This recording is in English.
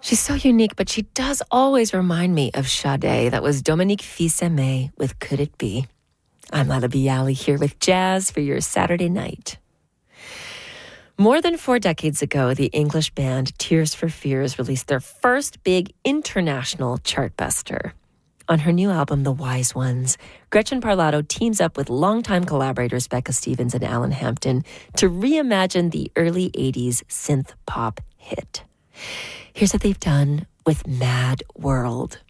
She's so unique, but she does always remind me of Sade. That was Dominique Fils-Aimé with Could It Be? I'm Lala Bialy here with Jazz for your Saturday night. More than 4 decades ago, the English band Tears for Fears released their first big international chartbuster. On her new album, The Wise Ones, Gretchen Parlato teams up with longtime collaborators Becca Stevens and Alan Hampton to reimagine the early 80s synth pop hit. Here's what they've done with Mad World.